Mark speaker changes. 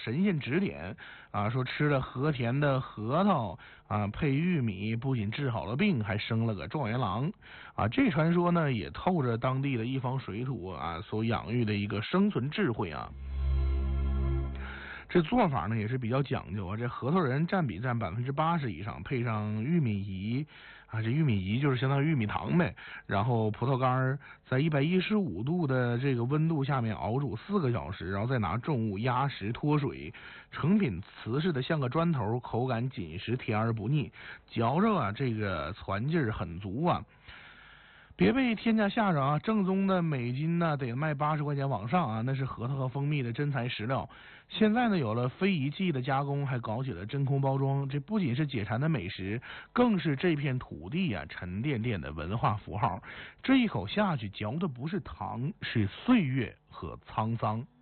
Speaker 1: 神仙指点啊，说吃了和田的核桃啊，配玉米，不仅治好了病，还生了个状元郎啊。这传说呢，也透着当地的一方水土啊所养育的一个生存智慧啊。这做法呢也是比较讲究啊，这核桃仁占比占80%以上，配上玉米饴啊，这玉米饴就是相当于玉米糖呗。然后葡萄干在115度的这个温度下面熬煮4个小时，然后再拿重物压实脱水，成品瓷实的像个砖头，口感紧实甜而不腻，嚼着啊这个攒劲儿很足啊。别被天价吓着啊！正宗的每斤呢得卖80块钱往上啊，那是核桃和蜂蜜的真材实料。现在呢有了非遗技的加工，还搞起了真空包装，这不仅是解馋的美食，更是这片土地啊沉甸甸的文化符号。这一口下去，嚼的不是糖，是岁月和沧桑。